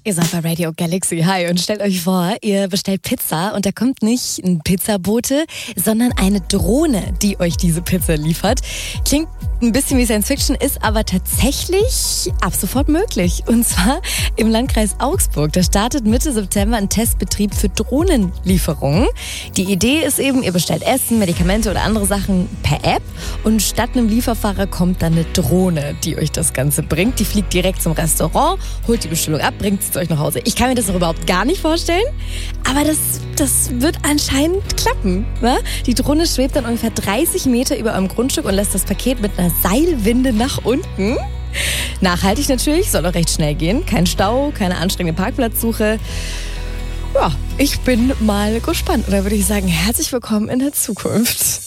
Ihr seid bei Radio Galaxy. Hi, und stellt euch vor, ihr bestellt Pizza und da kommt nicht ein Pizzabote, sondern eine Drohne, die euch diese Pizza liefert. Klingt ein bisschen wie Science Fiction, ist aber tatsächlich ab sofort möglich. Und zwar im Landkreis Augsburg. Da startet Mitte September ein Testbetrieb für Drohnenlieferungen. Die Idee ist eben, ihr bestellt Essen, Medikamente oder andere Sachen per App und statt einem Lieferfahrer kommt dann eine Drohne, die euch das Ganze bringt. Die fliegt direkt zum Restaurant, holt die Bestellung ab, bringt es zu euch nach Hause. Ich kann mir das noch überhaupt gar nicht vorstellen, aber das wird anscheinend klappen. Ne? Die Drohne schwebt dann ungefähr 30 Meter über eurem Grundstück und lässt das Paket mit einer Seilwinde nach unten. Nachhaltig natürlich, soll auch recht schnell gehen. Kein Stau, keine anstrengende Parkplatzsuche. Ja, ich bin mal gespannt. Und da würde ich sagen, herzlich willkommen in der Zukunft.